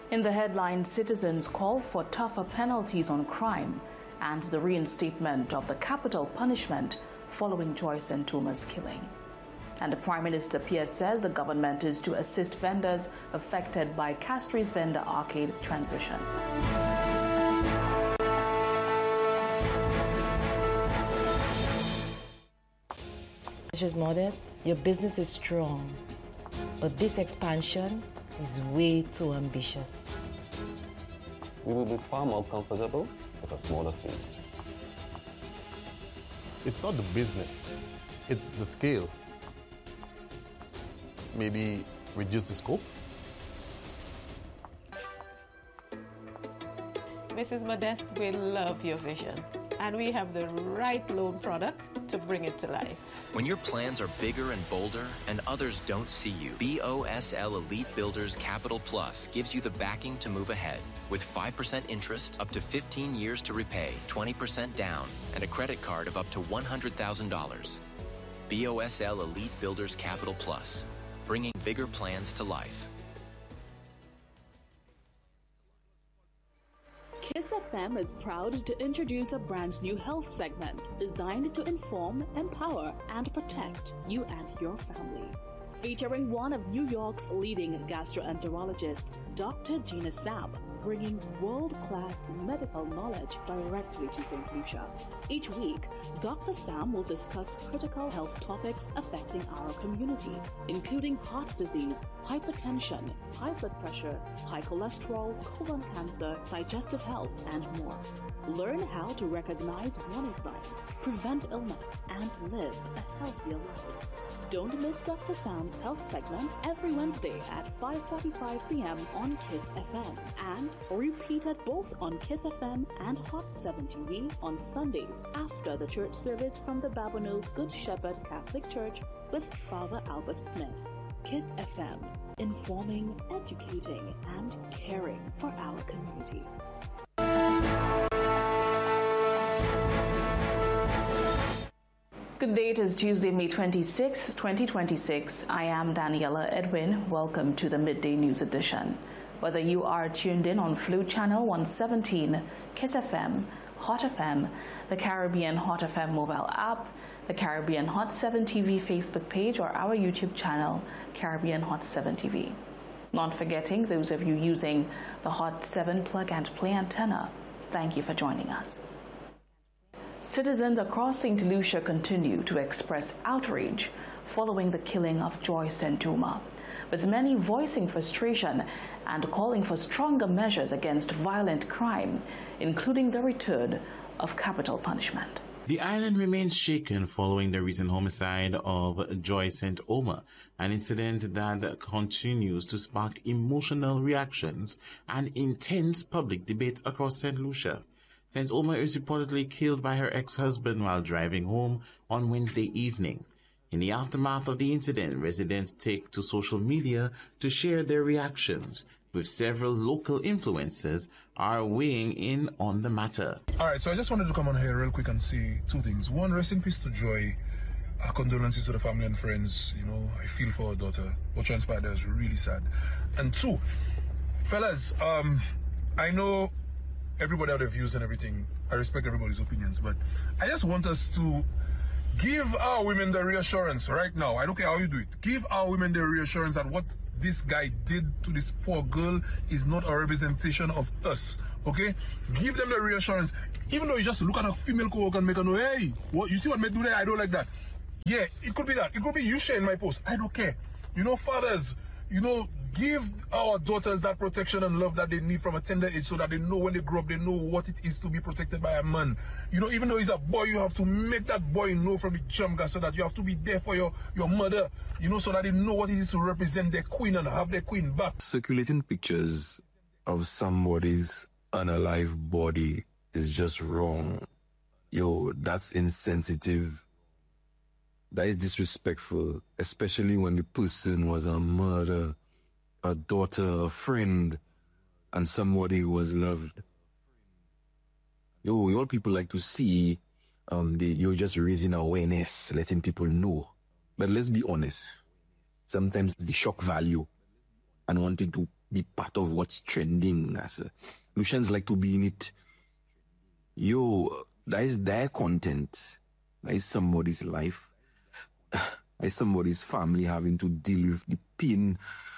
In the headline, citizens call for tougher penalties on crime and the reinstatement of the capital punishment following Joyce Ntuma's killing. And the Prime Minister Pierce says the government is to assist vendors affected by Castries Vendor Arcade transition. Mrs. Modest, your business is strong, but this expansion is way too ambitious. We will be far more comfortable with a smaller fleet. It's not the business, it's the scale. Maybe reduce the scope? Mrs. Modest, we love your vision, and we have the right loan product to bring it to life. When your plans are bigger and bolder and others don't see you, BOSL Elite Builders Capital Plus gives you the backing to move ahead. With 5% interest, up to 15 years to repay, 20% down, and a credit card of up to $100,000. BOSL Elite Builders Capital Plus, bringing bigger plans to life. Kiss FM is proud to introduce a brand new health segment designed to inform, empower, and protect you and your family. Featuring one of New York's leading gastroenterologists, Dr. Gina Sam, bringing world-class medical knowledge directly to St. Lucia. Each week, Dr. Sam will discuss critical health topics affecting our community, including heart disease, hypertension, high blood pressure, high cholesterol, colon cancer, digestive health, and more. Learn how to recognize warning signs, prevent illness, and live a healthier life. Don't miss Dr. Sam's health segment every Wednesday at 5:45 p.m. on Kiss FM, and repeated both on Kiss FM and Hot 7 TV on Sundays after the church service from the Babonneau Good Shepherd Catholic Church with Father Albert Smith. Kiss FM, informing, educating, and caring for our community. Good day, it is Tuesday, May 26, 2026. I am Daniela Edwin. Welcome to the Midday News Edition. Whether you are tuned in on Flu Channel 117, Kiss FM, Hot FM, the Caribbean Hot FM mobile app, the Caribbean Hot 7 TV Facebook page, or our YouTube channel, Caribbean Hot 7 TV. Not forgetting those of you using the Hot 7 plug and play antenna, thank you for joining us. Citizens across St. Lucia continue to express outrage following the killing of Joyce Ntuma, with many voicing frustration and calling for stronger measures against violent crime, including the return of capital punishment. The island remains shaken following the recent homicide of Joyce Ntuma, an incident that continues to spark emotional reactions and intense public debate across St. Lucia. Ntuma is reportedly killed by her ex-husband while driving home on Wednesday evening. In the aftermath of the incident, residents take to social media to share their reactions, with several local influencers are weighing in on the matter. All right, so I just wanted to come on here real quick and say two things. One, rest in peace to Joy. Our condolences to the family and friends. You know, I feel for her daughter. What transpired there is really sad. And two, fellas, I know everybody have their views and everything. I respect everybody's opinions, but I just want us to give our women the reassurance right now. I don't care how you do it. Give our women the reassurance that what this guy did to this poor girl is not a representation of us, okay? Give them the reassurance. Even though you just look at a female co-worker and make her know, hey, what, you see what me do there? I don't like that. Yeah, it could be that. It could be you sharing my post. I don't care. You know, fathers, you know, give our daughters that protection and love that they need from a tender age so that they know when they grow up, they know what it is to be protected by a man. You know, even though he's a boy, you have to make that boy know from the jump, so that you have to be there for your mother, you know, so that they know what it is to represent their queen and have their queen back. Circulating pictures of somebody's unalive body is just wrong. Yo, that's insensitive. That is disrespectful, especially when the person was a mother, a daughter, a friend, and somebody who was loved. Yo, all people like to see, you're just raising awareness, letting people know. But let's be honest, sometimes the shock value and wanting to be part of what's trending. Lucians like to be in it. Yo, that is their content. That is somebody's life. That is somebody's family having to deal with the pain.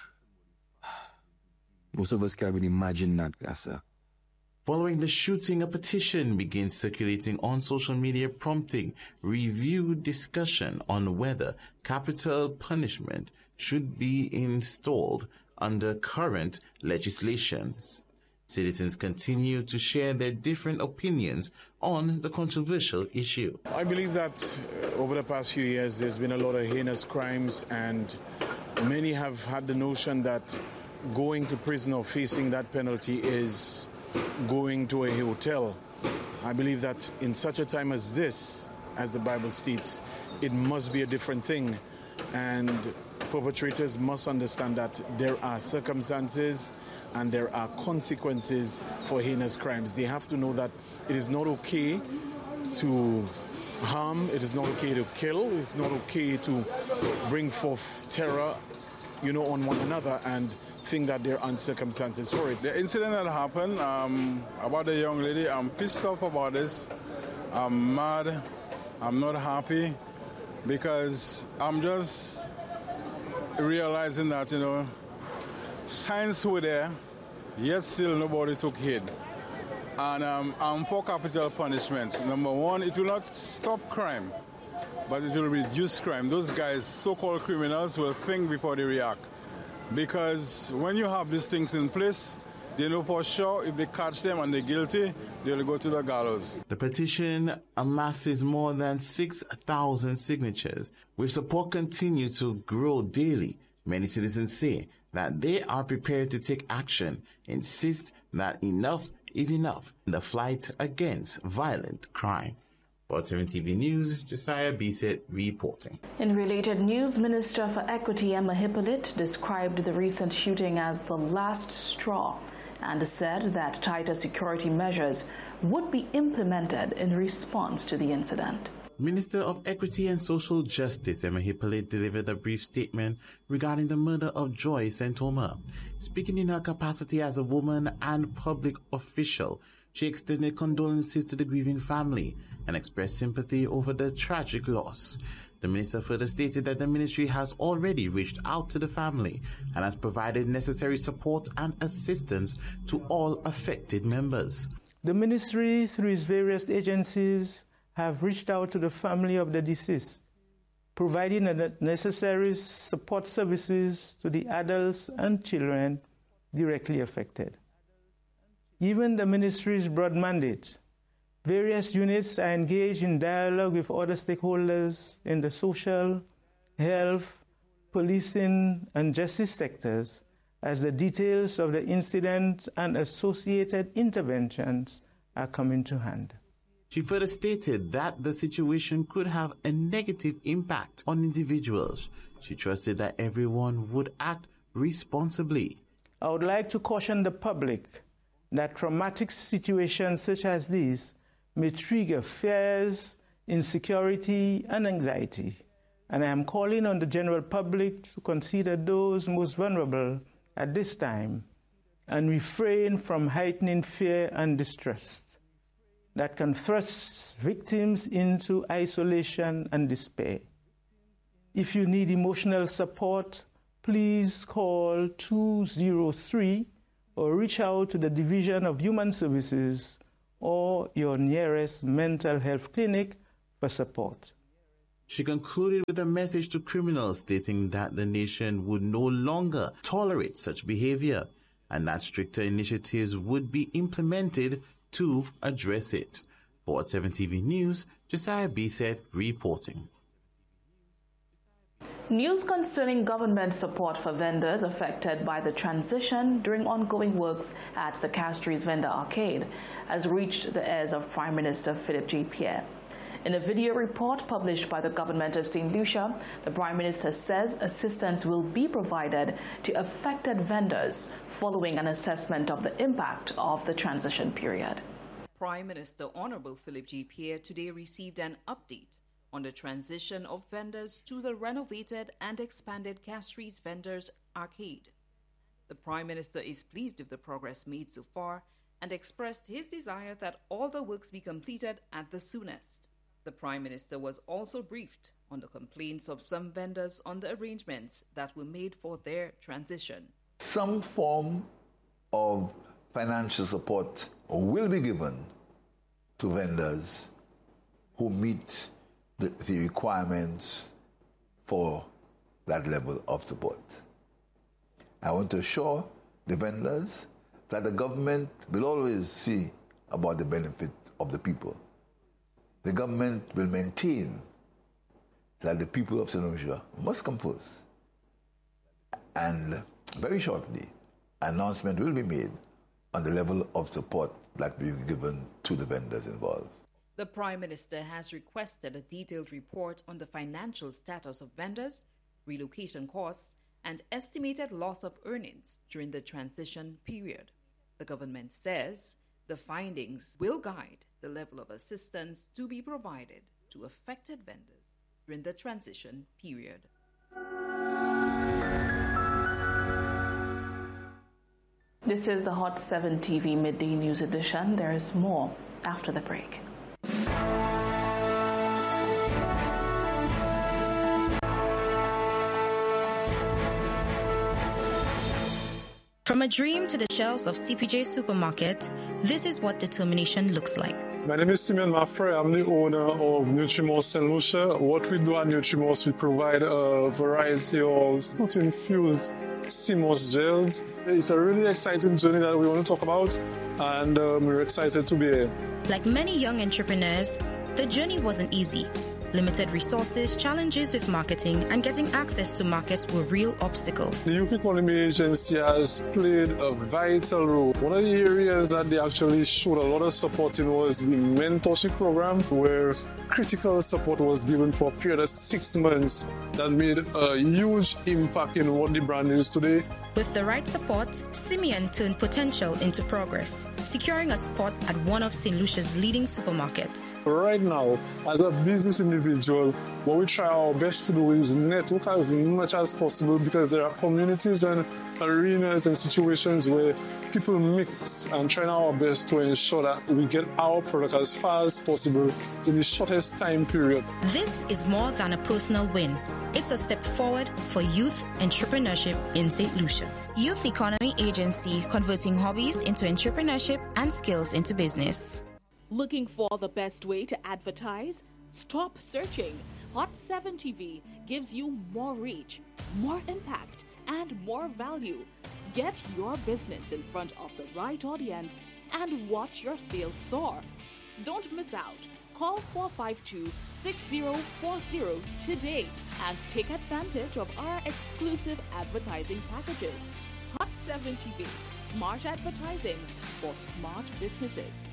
Most of us can't even imagine that, Gasa. Following the shooting, a petition begins circulating on social media prompting reviewed discussion on whether capital punishment should be installed under current legislations. Citizens continue to share their different opinions on the controversial issue. I believe that over the past few years there's been a lot of heinous crimes, and many have had the notion that going to prison or facing that penalty is going to a hotel. I believe that in such a time as this, as the Bible states, it must be a different thing, and perpetrators must understand that there are circumstances and there are consequences for heinous crimes. They have to know that it is not okay to harm, it is not okay to kill, it's not okay to bring forth terror, on one another and think that there aren't circumstances for it. The incident that happened about the young lady, I'm pissed off about this. I'm mad. I'm not happy because I'm just realizing that, signs were there, yet still nobody took heed. And I'm for capital punishment. Number one, it will not stop crime, but it will reduce crime. Those guys, so-called criminals, will think before they react. Because when you have these things in place, they know for sure if they catch them and they're guilty, they'll go to the gallows. The petition amasses more than 6,000 signatures, with support continue to grow daily. Many citizens say that they are prepared to take action, insist that enough is enough in the fight against violent crime. Port 7 TV News, Josiah Bisset reporting. In related news, Minister for Equity Emma Hippolyte described the recent shooting as the last straw and said that tighter security measures would be implemented in response to the incident. Minister of Equity and Social Justice Emma Hippolyte delivered a brief statement regarding the murder of Joy Santoma. Speaking in her capacity as a woman and public official, she extended condolences to the grieving family and expressed sympathy over the tragic loss. The minister further stated that the ministry has already reached out to the family and has provided necessary support and assistance to all affected members. The ministry, through its various agencies, have reached out to the family of the deceased, providing the necessary support services to the adults and children directly affected. Given the ministry's broad mandate, various units are engaged in dialogue with other stakeholders in the social, health, policing, and justice sectors as the details of the incident and associated interventions are coming to hand. She further stated that the situation could have a negative impact on individuals. She trusted that everyone would act responsibly. I would like to caution the public that traumatic situations such as these may trigger fears, insecurity, and anxiety, and I am calling on the general public to consider those most vulnerable at this time and refrain from heightening fear and distrust that can thrust victims into isolation and despair. If you need emotional support, please call 203 or reach out to the Division of Human Services or your nearest mental health clinic for support. She concluded with a message to criminals stating that the nation would no longer tolerate such behavior and that stricter initiatives would be implemented to address it. Port 7 TV News, Josiah Bisset reporting. News concerning government support for vendors affected by the transition during ongoing works at the Castries Vendor Arcade has reached the ears of Prime Minister Philip G. Pierre. In a video report published by the government of St. Lucia, the Prime Minister says assistance will be provided to affected vendors following an assessment of the impact of the transition period. Prime Minister Honorable Philip G. Pierre today received an update on the transition of vendors to the renovated and expanded Castries Vendors Arcade. The Prime Minister is pleased with the progress made so far and expressed his desire that all the works be completed at the soonest. The Prime Minister was also briefed on the complaints of some vendors on the arrangements that were made for their transition. Some form of financial support will be given to vendors who meet the requirements for that level of support. I want to assure the vendors that the government will always see about the benefit of the people. The government will maintain that the people of St. Lucia must come first. And very shortly, an announcement will be made on the level of support that will be given to the vendors involved. The Prime Minister has requested a detailed report on the financial status of vendors, relocation costs, and estimated loss of earnings during the transition period. The government says the findings will guide the level of assistance to be provided to affected vendors during the transition period. This is the Hot 7 TV Midday News Edition. There is more after the break. From a dream to the shelves of CPJ Supermarket, this is what determination looks like. My name is Simeon Maffrey. I'm the owner of Nutrimos St. Lucia. What we do at Nutrimos, we provide a variety of fruit-infused CMOS gels. It's a really exciting journey that we want to talk about, and we're excited to be here. Like many young entrepreneurs, the journey wasn't easy. Limited resources, challenges with marketing, and getting access to markets were real obstacles. The Youth Economy Agency has played a vital role. One of the areas that they actually showed a lot of support in was the mentorship program, where critical support was given for a period of 6 months that made a huge impact in what the brand is today. With the right support, Simeon turned potential into progress, securing a spot at one of St. Lucia's leading supermarkets. Right now, as a business individual, what we try our best to do is network as much as possible, because there are communities and arenas and situations where people mix, and trying our best to ensure that we get our product as far as possible in the shortest time period. This is more than a personal win. It's a step forward for youth entrepreneurship in St. Lucia. Youth Economy Agency, converting hobbies into entrepreneurship and skills into business. Looking for the best way to advertise? Stop searching. Hot 7 TV gives you more reach, more impact, and more value. Get your business in front of the right audience and watch your sales soar. Don't miss out. Call 452-6040 today and take advantage of our exclusive advertising packages. Hot 7 TV, smart advertising for smart businesses.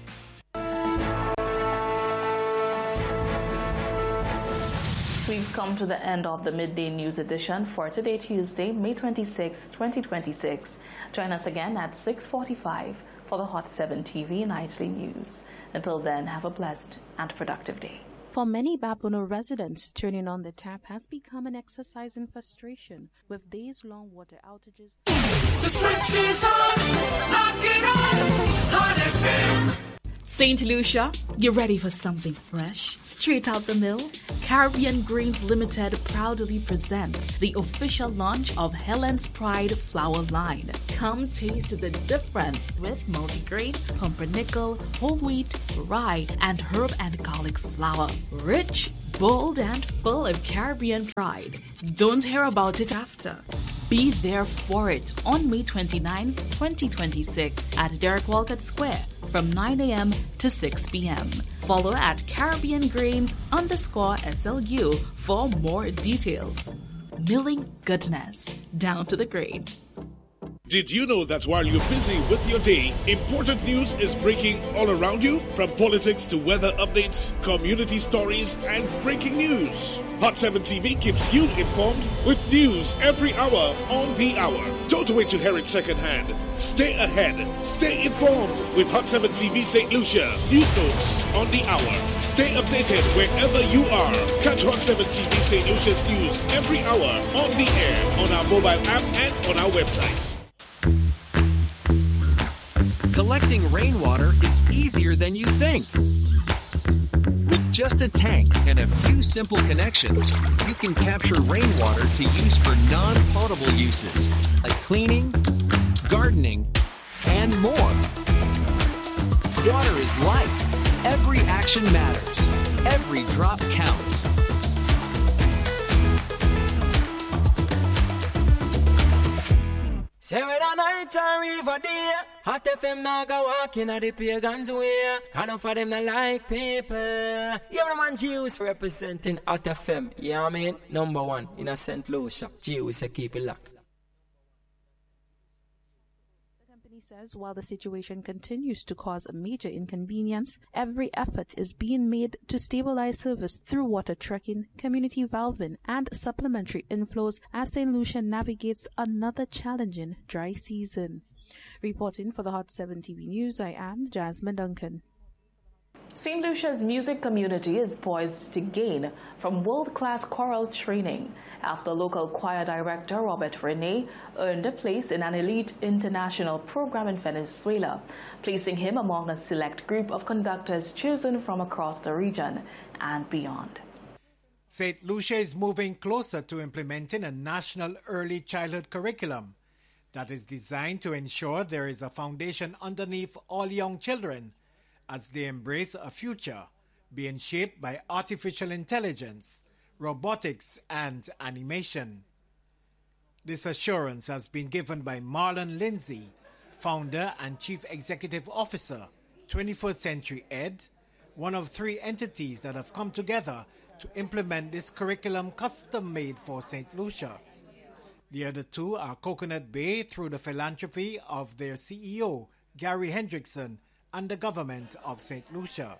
We've come to the end of the Midday News Edition for today, Tuesday, May 26, 2026. Join us again at 6:45 for the Hot 7 TV Nightly News. Until then, have a blessed and productive day. For many Bapuno residents, turning on the tap has become an exercise in frustration with days-long water outages. The switch is on, lock it on, Hot FM. St. Lucia, you ready for something fresh? Straight out the mill? Caribbean Grains Limited proudly presents the official launch of Helen's Pride flour line. Come taste the difference with multigrain, pumpernickel, whole wheat, rye, and herb and garlic flour. Rich, bold, and full of Caribbean pride. Don't hear about it after. Be there for it on May 29, 2026 at Derek Walcott Square from 9 a.m. to 6 p.m. Follow at Caribbean_Grains_SLU for more details. Milling goodness down to the grain. Did you know that while you're busy with your day, important news is breaking all around you? From politics to weather updates, community stories, and breaking news. Hot 7 TV keeps you informed with news every hour on the hour. Don't wait to hear it secondhand. Stay ahead. Stay informed with Hot 7 TV St. Lucia. News notes on the hour. Stay updated wherever you are. Catch Hot 7 TV St. Lucia's news every hour on the air, on our mobile app, and on our website. collecting rainwater is easier than you think. With just a tank and a few simple connections, you can capture rainwater to use for non-potable uses, like cleaning, gardening, and more. Water is life. Every action matters. Every drop counts. Say whether night or river day, Hot FM now go walking at the pagans way. Enough of them not like people. Yeah, man, Jews representing Hot FM. Yeah, I mean, number one in a St. Lucia. Jews say keep it locked. He says while the situation continues to cause a major inconvenience, every effort is being made to stabilize service through water trucking, community valving, and supplementary inflows as St. Lucia navigates another challenging dry season. Reporting for the Hot 7 TV News, I am Jasmine Duncan. St. Lucia's music community is poised to gain from world-class choral training after local choir director Robert Rene earned a place in an elite international program in Venezuela, placing him among a select group of conductors chosen from across the region and beyond. St. Lucia is moving closer to implementing a national early childhood curriculum that is designed to ensure there is a foundation underneath all young children as they embrace a future being shaped by artificial intelligence, robotics, and animation. This assurance has been given by Marlon Lindsay, founder and chief executive officer, 21st Century Ed, one of 3 entities that have come together to implement this curriculum custom-made for St. Lucia. The other 2 are Coconut Bay through the philanthropy of their CEO, Gary Hendrickson, and the government of St. Lucia.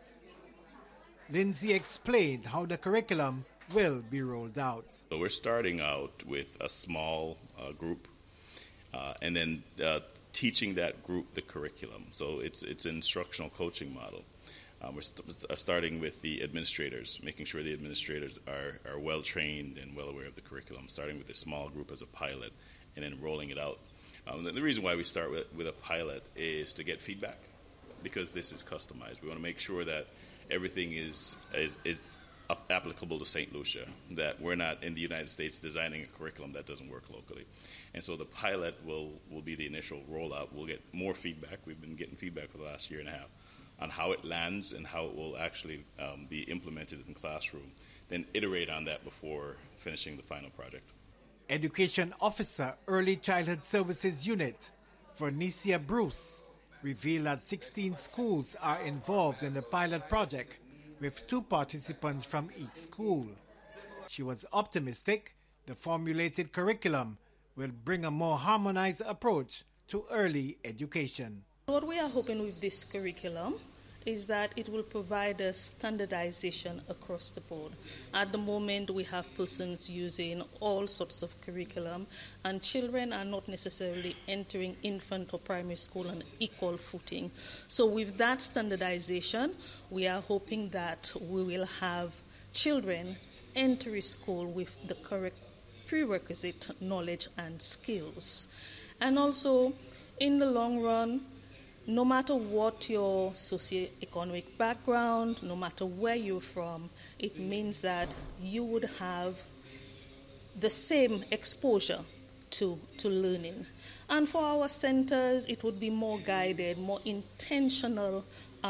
Lindsay explained how the curriculum will be rolled out. So we're starting out with a small group and then teaching that group the curriculum. So it's an instructional coaching model. We're starting with the administrators, making sure the administrators are well trained and well aware of the curriculum, starting with a small group as a pilot and then rolling it out. The reason why we start with a pilot is to get feedback, because this is customized. We want to make sure that everything is applicable to St. Lucia, that we're not in the United States designing a curriculum that doesn't work locally. And so the pilot will be the initial rollout. We'll get more feedback. We've been getting feedback for the last year and a half on how it lands and how it will actually be implemented in the classroom, then iterate on that before finishing the final project. Education Officer, Early Childhood Services Unit, Vernicia Bruce, revealed that 16 schools are involved in the pilot project, with 2 participants from each school. She was optimistic the formulated curriculum will bring a more harmonized approach to early education. What we are hoping with this curriculum is that it will provide a standardization across the board. At the moment, we have persons using all sorts of curriculum, and children are not necessarily entering infant or primary school on equal footing. So with that standardization, we are hoping that we will have children enter school with the correct prerequisite knowledge and skills. And also, in the long run, no matter what your socioeconomic background, no matter where you're from, it means that you would have the same exposure to learning. And for our centers, it would be more guided, more intentional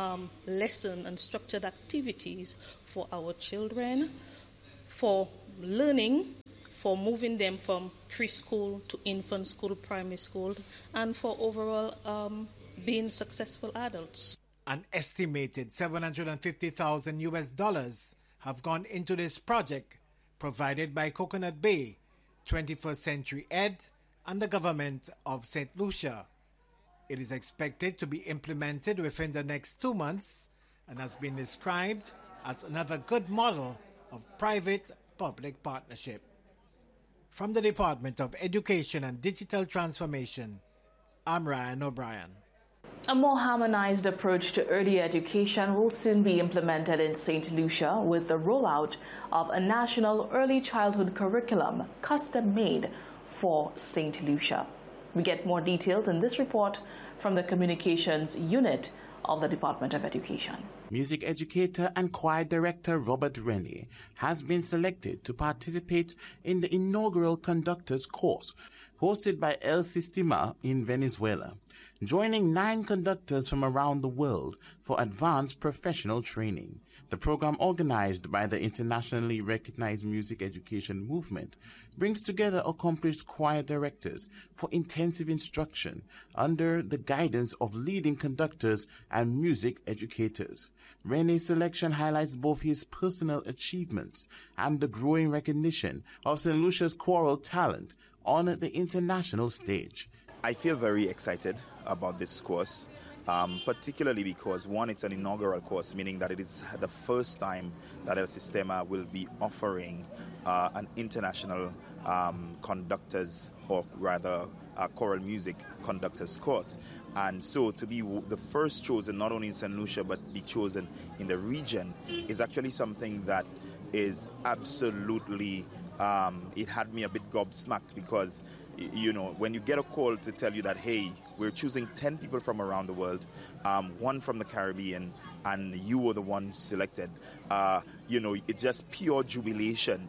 lesson and structured activities for our children, for learning, for moving them from preschool to infant school, primary school, and for overall being successful adults. An estimated $750,000 have gone into this project provided by Coconut Bay, 21st Century Ed, and the government of St. Lucia. It is expected to be implemented within the next 2 months and has been described as another good model of private-public partnership. From the Department of Education and Digital Transformation, I'm Ryan O'Brien. A more harmonized approach to early education will soon be implemented in St. Lucia with the rollout of a national early childhood curriculum custom-made for St. Lucia. We get more details in this report from the Communications Unit of the Department of Education. Music educator and choir director Robert Rennie has been selected to participate in the inaugural conductors course hosted by El Sistema in Venezuela, joining 9 conductors from around the world for advanced professional training. The program, organized by the internationally recognized music education movement, brings together accomplished choir directors for intensive instruction under the guidance of leading conductors and music educators. Rene's selection highlights both his personal achievements and the growing recognition of St. Lucia's choral talent on the international stage. I feel very excited about this course, particularly because, one, it's an inaugural course, meaning that it is the first time that El Sistema will be offering an international conductors, or rather choral music conductors course. And so to be the first chosen, not only in St. Lucia, but be chosen in the region, is actually something that is absolutely, it had me a bit gobsmacked, because you know, when you get a call to tell you that, hey, we're choosing 10 people from around the world, 1 from the Caribbean, and you were the one selected, you know, it's just pure jubilation.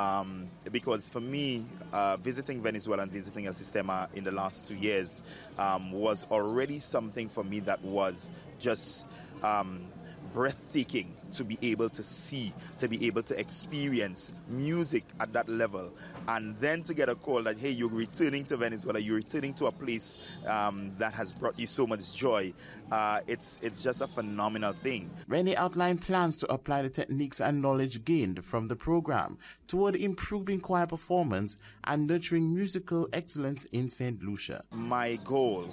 Because for me, visiting Venezuela and visiting El Sistema in the last 2 years was already something for me that was just breathtaking, to be able to see, to be able to experience music at that level, and then to get a call that, hey, you're returning to Venezuela, you're returning to a place that has brought you so much joy. It's just a phenomenal thing. Rennie outlined plans to apply the techniques and knowledge gained from the program toward improving choir performance and nurturing musical excellence in St. Lucia. My goal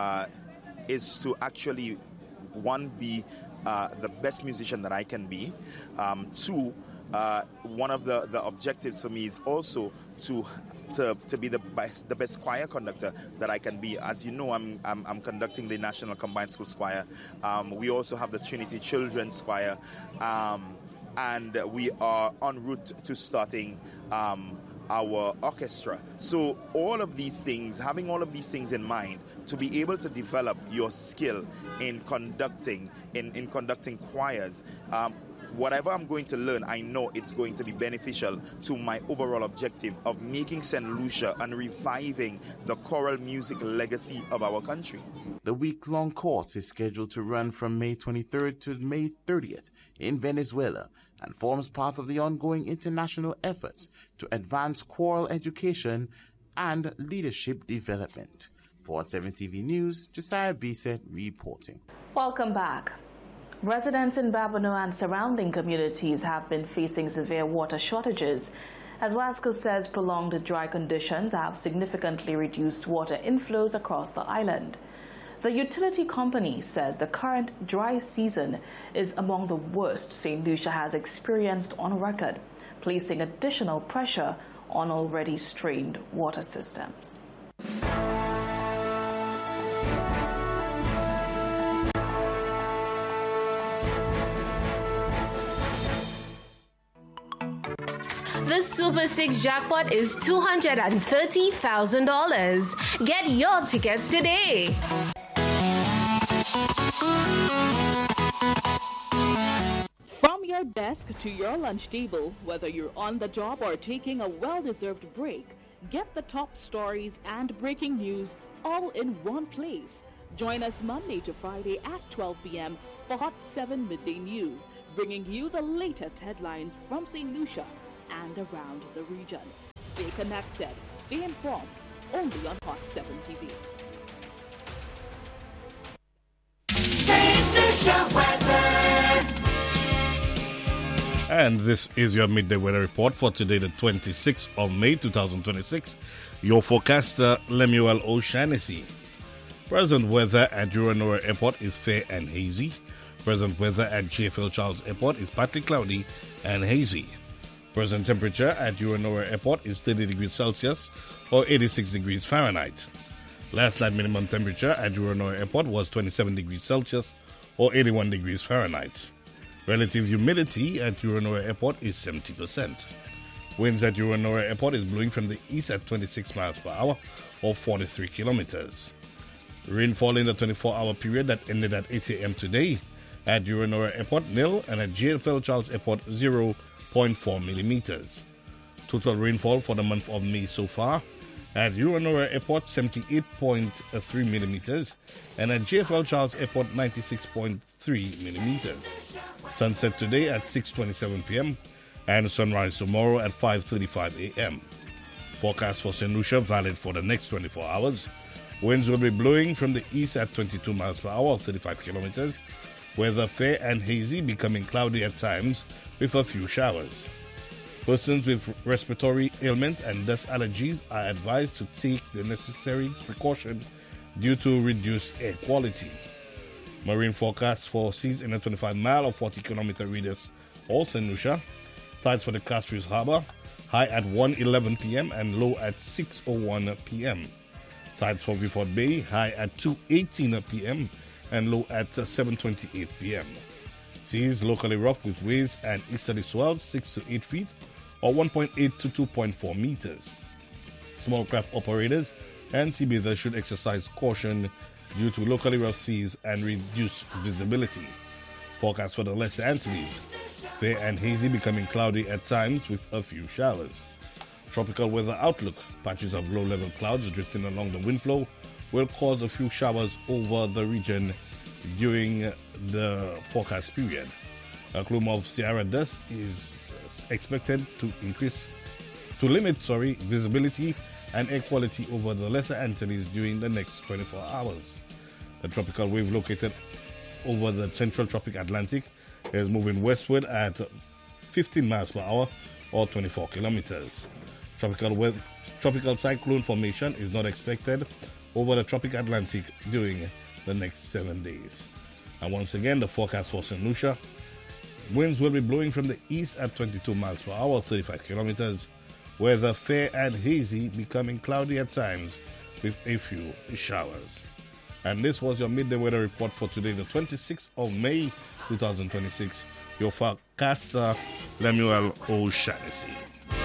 is to actually, 1, be the best musician that I can be. 2, one of the objectives for me is also to be the best choir conductor that I can be. As you know, I'm conducting the National Combined Schools Choir. We also have the Trinity Children's Choir, and we are en route to starting our orchestra. So all of these things, having all of these things in mind, to be able to develop your skill in conducting, in conducting choirs, whatever I'm going to learn, I know it's going to be beneficial to my overall objective of making St. Lucia and reviving the choral music legacy of our country. The week-long course is scheduled to run from May 23rd to May 30th in Venezuela, and forms part of the ongoing international efforts to advance choral education and leadership development. Port 7 TV News, Josiah Bisset reporting. Welcome back. Residents in Babonneau and surrounding communities have been facing severe water shortages, as WASCO says prolonged dry conditions have significantly reduced water inflows across the island. The utility company says the current dry season is among the worst St. Lucia has experienced on record, placing additional pressure on already strained water systems. The Super 6 jackpot is $230,000. Get your tickets today. From your desk to your lunch table, whether you're on the job or taking a well-deserved break, get the top stories and breaking news all in one place. Join us Monday to Friday at 12 p.m. for Hot 7 Midday News, bringing you the latest headlines from St. Lucia and around the region. Stay connected, stay informed, only on Hot 7 TV. St. Lucia weather. And this is your midday weather report for today, the 26th of May 2026. Your forecaster, Lemuel O'Shaughnessy. Present weather at Uranorah Airport is fair and hazy. Present weather at JFL Charles Airport is partly cloudy and hazy. Present temperature at Uranorah Airport is 30 degrees Celsius or 86 degrees Fahrenheit. Last night minimum temperature at Uranorah Airport was 27 degrees Celsius or 81 degrees Fahrenheit. Relative humidity at Uranorah Airport is 70%. Winds at Uranora Airport is blowing from the east at 26 miles per hour or 43 kilometers. Rainfall in the 24-hour period that ended at 8 a.m. today at Uranora Airport, nil, and at JFL Charles Airport, 0.4 millimeters. Total rainfall for the month of May so far at Uranora Airport, 78.3 millimeters, and at JFL Charles Airport, 96.3 millimeters. Sunset today at 6:27 p.m. and sunrise tomorrow at 5:35 a.m. Forecast for St. Lucia valid for the next 24 hours. Winds will be blowing from the east at 22 miles per hour, 35 kilometers. Weather fair and hazy, becoming cloudy at times with a few showers. Persons with respiratory ailments and dust allergies are advised to take the necessary precaution due to reduced air quality. Marine forecast for seas in a 25-mile or 40-kilometer radius or St. Lucia. Tides for the Castries Harbor, high at 1:11 p.m. and low at 6:01 p.m. Tides for Vieux Bay, high at 2:18 p.m. and low at 7:28 p.m. Seas locally rough with waves and easterly swells 6 to 8 feet or 1.8 to 2.4 meters. Small craft operators and seabathers should exercise caution due to locally rough seas and reduced visibility. Forecast for the Lesser Antilles, fair and hazy, becoming cloudy at times with a few showers. Tropical weather outlook, patches of low-level clouds drifting along the wind flow will cause a few showers over the region during the forecast period. A plume of Sierra dust is expected to limit visibility and air quality over the Lesser Antilles during the next 24 hours. The tropical wave located over the central tropic Atlantic is moving westward at 15 miles per hour or 24 kilometers. Tropical cyclone formation is not expected over the tropic Atlantic during the next 7 days. And once again, the forecast for St. Lucia. Winds will be blowing from the east at 22 miles per hour, 35 kilometers. Weather fair and hazy, becoming cloudy at times with a few showers. And this was your midday weather report for today, the 26th of May, 2026. Your forecaster, Lemuel O'Shaughnessy.